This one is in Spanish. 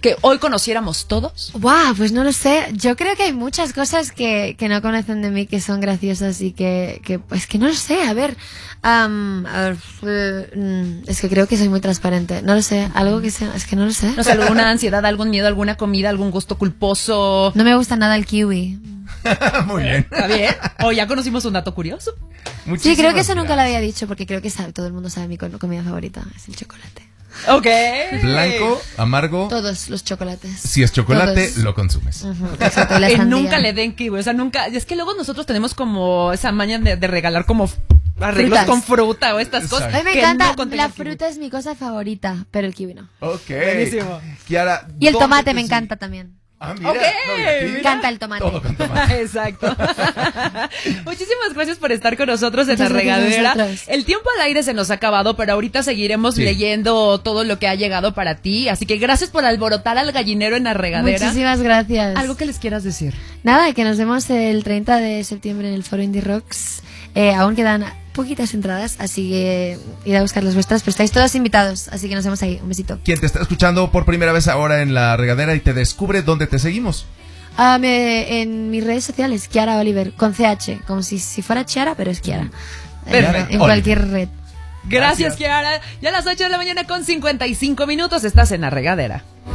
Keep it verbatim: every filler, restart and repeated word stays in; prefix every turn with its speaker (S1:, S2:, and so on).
S1: que hoy conociéramos todos?
S2: Wow, pues no lo sé. Yo creo que hay muchas cosas que, que no conocen de mí que son graciosas y que, que pues que no lo sé. A ver, um, a ver uh, es que creo que soy muy transparente. No lo sé. Algo que sea, es que no lo sé.
S1: No sé, alguna ansiedad, algún miedo, alguna comida, algún gusto culposo.
S2: No me gusta nada el kiwi.
S3: Muy bien.
S1: ¿Está bien? O ya conocimos un dato curioso.
S2: Sí, creo que eso nunca lo había dicho porque creo que sabe, todo el mundo sabe mi comida favorita. Es el chocolate.
S1: Ok.
S3: Blanco, amargo.
S2: Todos los chocolates.
S3: Si es chocolate,
S2: Todos.
S3: lo consumes.
S2: Uh-huh, exacto, la
S1: Y
S2: sandía.
S1: nunca le den kiwi, o sea, nunca. Es que luego nosotros tenemos como esa maña de, de regalar como arreglos
S2: Frutas.
S1: con fruta o estas cosas.
S2: A mí me
S1: que
S2: encanta,
S1: no contengan
S2: la
S1: kiwi.
S2: fruta es mi cosa favorita, pero el kiwi no.
S3: Ok.
S1: Buenísimo.
S3: Kiara,
S2: Y el
S3: ¿dónde
S2: tomate
S3: te
S2: me
S3: sig-
S2: encanta también.
S3: Ah, mira.
S1: Ok,
S3: No, y aquí
S2: Me encanta el tomate.
S3: todo con tomate.
S1: Exacto. Muchísimas gracias por estar con nosotros en
S2: Muchas
S1: La
S2: gracias a
S1: Regadera.
S2: vosotros.
S1: El tiempo al aire se nos ha acabado, pero ahorita seguiremos
S3: Sí.
S1: leyendo todo lo que ha llegado para ti. Así que gracias por alborotar al gallinero en La Regadera.
S2: Muchísimas gracias.
S1: Algo que les quieras decir.
S2: Nada, que nos vemos el treinta de septiembre en el Foro Indie Rocks. Eh, aún quedan poquitas entradas, así que id a buscar las vuestras, pero estáis todos invitados, así que nos vemos ahí. Un besito.
S3: Quien te está escuchando por primera vez ahora en La Regadera y te descubre, ¿dónde te seguimos?
S2: Ah, me- en mis redes sociales, Kiara Oliver, con C H, como si, si fuera Chiara, pero es Kiara. En-
S1: Perfecto.
S2: En, cualquier red.
S1: Gracias, Kiara. Ya a las ocho de la mañana con cincuenta y cinco minutos estás en La Regadera.